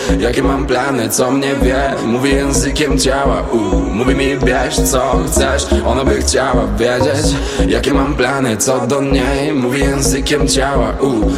jakie mam plany, co mnie wie. Mówi językiem ciała, mówi mi bierz co chcesz. Ona by chciała wiedzieć, jakie mam plany, co do niej. Mówi językiem ciała,